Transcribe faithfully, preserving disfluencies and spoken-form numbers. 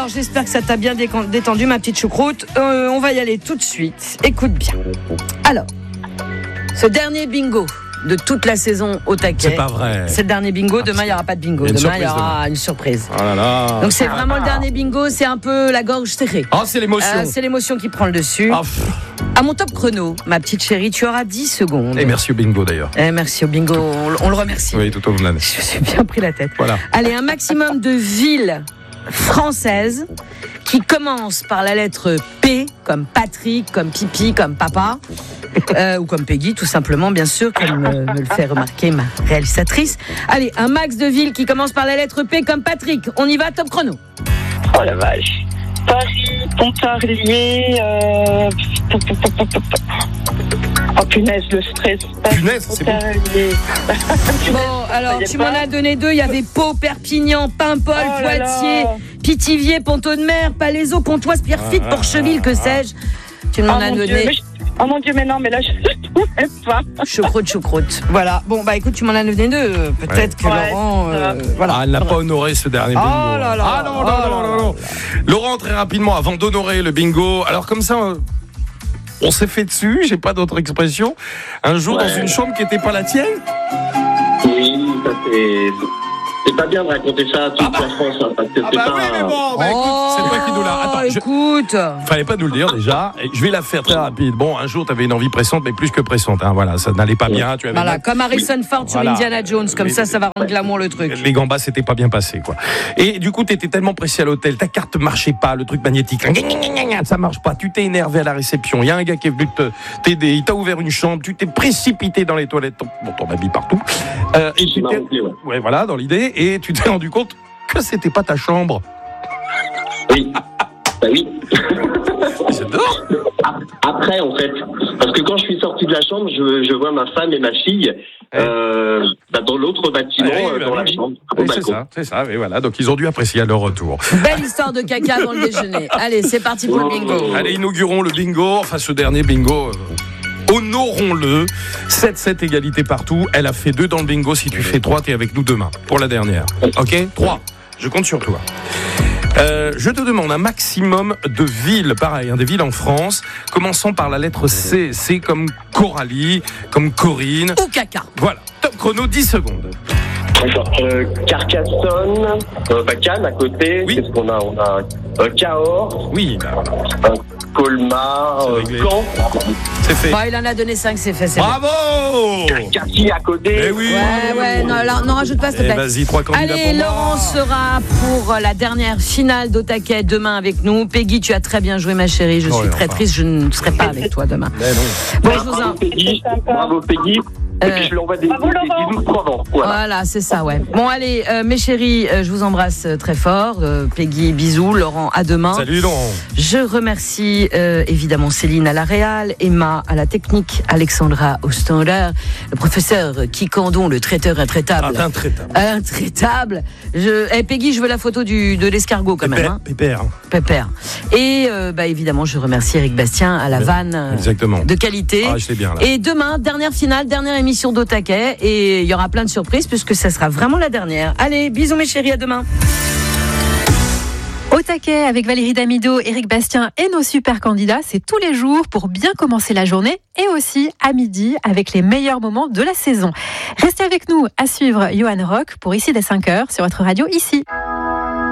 Alors j'espère que ça t'a bien détendu, ma petite choucroute. Euh, on va y aller tout de suite. Écoute bien. Alors, ce dernier bingo de toute la saison au taquet. C'est pas vrai. C'est le dernier bingo. Demain, il n'y aura pas de bingo. Il y a Demain, il y surprise aura demain. une surprise. Oh là là. Donc, c'est vraiment le dernier bingo. C'est un peu la gorge serrée. Oh, c'est l'émotion. Euh, c'est l'émotion qui prend le dessus. Ah, pff. À mon top chrono, ma petite chérie, tu auras dix secondes. Et merci au bingo d'ailleurs. Eh, merci au bingo. On, on le remercie. Oui, tout au long de l'année. Je me suis bien pris la tête. Voilà. Allez, un maximum de villes françaises qui commencent par la lettre P, comme Patrick, comme Pipi, comme Papa, euh, ou comme Peggy, tout simplement, bien sûr, comme euh, me le fait remarquer ma réalisatrice. Allez, un max de villes qui commencent par la lettre P, comme Patrick. On y va, top chrono. Oh la vache. Paris, Pontarlier, euh... oh punaise, le stress. Paris, Punaise, c'est bon. Pontarlier. Bon, alors, Y a tu pas m'en as donné deux. Il y avait Pau, Perpignan, Paimpol, Oh là Poitiers, là. Pithiviers, Pont-de-Mer, Palaiseau, Pontoise, Pierrefitte, Ah, Porcheville, que sais-je. Tu m'en Oh as mon Dieu, donné. mais je- oh mon Dieu, mais non, mais là je ne trouvais pas. Choucroute, choucroute. Voilà. Bon, bah écoute, tu m'en as donné deux. Peut-être Ouais. que Ouais, Laurent. euh, ça voilà. Ah, elle n'a pas honoré ce dernier bingo. Oh là là. Ah non, non, Oh non, là non, là non. Laurent, très rapidement, avant d'honorer le bingo, alors comme ça, euh, on s'est fait dessus, j'ai pas d'autre expression, un jour Ouais. dans une chambre qui n'était pas la tienne. Oui, ça c'est. C'est pas bien de raconter ça à toute Ah bah. la France, hein, parce que Ah c'est bah pas. oui, mais bon, bah écoute, c'est toi qui nous l'a. Attends, je... écoute. Fallait pas nous le dire déjà. Et je vais la faire très rapide. Bon, un jour, tu avais une envie pressante, mais plus que pressante. Hein, voilà, ça n'allait pas bien. Tu avais Voilà, mal- comme Harrison Ford sur Voilà. Indiana Jones. Comme Mais- ça, ça va rendre glamour le truc. Les gambas s'étaient pas bien passés, quoi. Et du coup, t'étais tellement pressé à l'hôtel, ta carte marchait pas, le truc magnétique, ça marche pas. Tu t'es énervé à la réception. Il y a un gars qui est venu te t'aider. Il t'a ouvert une chambre. Tu t'es précipité dans les toilettes. Bon, ton habit partout. Euh, et Je tu m'en t'es, rappelais, ouais. ouais, voilà, dans l'idée. Et tu t'es rendu compte que c'était pas ta chambre. Oui. Bah oui. J'adore. Après, en fait, parce que quand je suis sorti de la chambre, je, je vois ma femme et ma fille euh, bah, dans l'autre bâtiment, Ouais, euh, bah dans oui, la oui. chambre, au Oui, c'est balcon. ça, c'est ça. Et voilà, donc ils ont dû apprécier à leur retour. Belle histoire de caca avant le déjeuner. Allez, c'est parti pour le bingo. Allez, inaugurons le bingo, enfin ce dernier bingo. euh, Honorons-le. sept sept égalité partout. Elle a fait deux dans le bingo. Si tu fais trois, t'es avec nous demain pour la dernière. Ok ? trois. Je compte sur toi. Euh, je te demande un maximum de villes, pareil, hein, des villes en France, commençant par la lettre C. C comme Coralie, comme Corinne. Ou caca. Voilà. Top chrono, dix secondes. D'accord. Euh, Carcassonne, euh, bah, Cannes à côté. Oui. Qu'est-ce qu'on a On a euh, Cahors, Oui, bah, voilà. euh, Colmar, C'est euh, réglé. Caen, C'est fait. Bon, il en a donné cinq, c'est fait. C'est bon. Bravo! Cassis à côté. Eh oui! Ouais, ouais, non, là, non, rajoute pas, s'il te Eh, plaît. vas-y, trois candidats Allez, pour moi. Laurent sera pour la dernière finale d'Au Taquet demain avec nous. Peggy, tu as très bien joué, ma chérie. Je Oh, suis et très enfin. triste, je ne serai pas avec toi demain. Eh non. Bon, je vous en... Bravo Peggy, bravo Peggy. Et Euh, puis je lui envoie des, bravo, des, des Laurent. bisous de Provence. Voilà. Voilà, c'est ça, ouais. Bon, allez, euh, mes chéris, euh, je vous embrasse euh, très fort. Euh, Peggy, bisous. Laurent, à demain. Salut Laurent. Je remercie euh, évidemment Céline à la réal, Emma à la technique, Alexandra au standard, le professeur Kikandon, le traiteur intraitable. Ah, intraitable. Intraitable. Je... Eh, Peggy, je veux la photo du, de l'escargot quand même. Hein. Pépère. Pépère. Et euh, bah, évidemment, je remercie Eric Bastien à la vanne euh, Exactement. de qualité. Ah, je sais bien là. Et demain, dernière finale, dernière émission d'Au Taquet. Et il y aura plein de surprises puisque ça sera vraiment la dernière. Allez, bisous mes chéris, à demain. Au Taquet avec Valérie Damido, Éric Bastien et nos super candidats, c'est tous les jours pour bien commencer la journée et aussi à midi avec les meilleurs moments de la saison. Restez avec nous à suivre Johan Rock pour Ici dès cinq heures sur votre radio Ici.